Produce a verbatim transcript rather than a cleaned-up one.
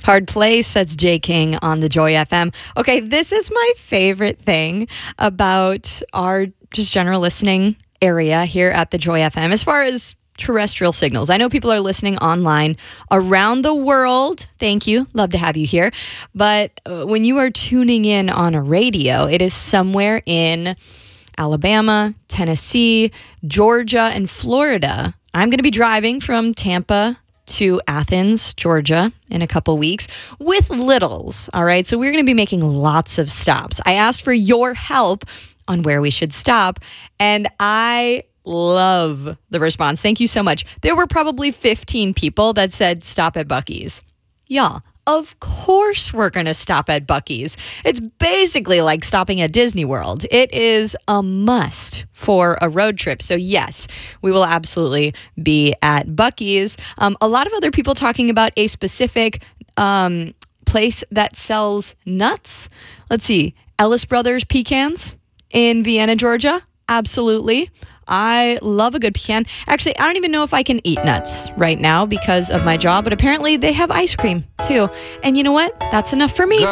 Hard Place, that's Jay King on the Joy F M. Okay, this is my favorite thing about our just general listening area here at the Joy F M as far as terrestrial signals. I know people are listening online around the world. Thank you. Love to have you here. But uh, when you are tuning in on a radio, it is somewhere in Alabama, Tennessee, Georgia, and Florida. I'm going to be driving from Tampa to Athens, Georgia in a couple weeks with littles. All right. So we're going to be making lots of stops. I asked for your help on where we should stop, and I love the response. Thank you so much. There were probably fifteen people that said stop at Buc-ee's. Yeah, of course we're going to stop at Buc-ee's. It's basically like stopping at Disney World. It is a must for a road trip. So yes, we will absolutely be at Buc-ee's. Um, a lot of other people talking about a specific um, place that sells nuts. Let's see, Ellis Brothers Pecans in Vienna, Georgia. Absolutely. I love a good pecan. Actually, I don't even know if I can eat nuts right now because of my job, but apparently they have ice cream too. And you know what? That's enough for me.